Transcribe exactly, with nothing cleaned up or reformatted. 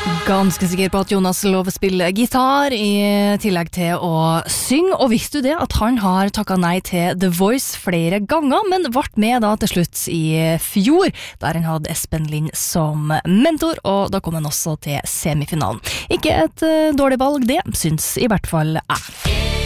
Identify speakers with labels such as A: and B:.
A: Ganske sikker på at Jonas lov spiller gitar i tillegg til å synge, og visste du det at han har takket nei til The Voice flere ganger, men ble med da til slutt i fjor, der han hadde Espen Lind som mentor, og da kom han også til semifinalen. Ikke et dårlig valg det, syns i hvert fall jeg.